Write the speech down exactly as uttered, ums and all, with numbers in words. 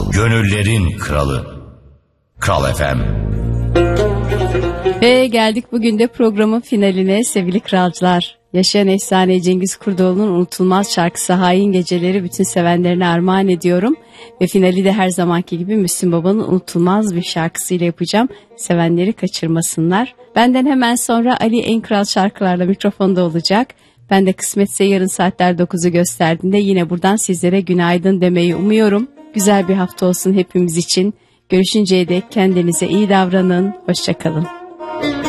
Gönüllerin kralı. Kral F M. Ve geldik bugün de programın finaline sevgili kralcılar. Yaşayan efsane Cengiz Kurdoğlu'nun unutulmaz şarkısı Hain Geceleri bütün sevenlerine armağan ediyorum. Ve finali de her zamanki gibi Müslüm Baba'nın unutulmaz bir şarkısıyla yapacağım. Sevenleri kaçırmasınlar. Benden hemen sonra Ali en kral şarkılarla mikrofonda olacak. Ben de kısmetse yarın saatler dokuzu gösterdiğinde yine buradan sizlere günaydın demeyi umuyorum. Güzel bir hafta olsun hepimiz için. Görüşünceye dek kendinize iyi davranın. Hoşça kalın.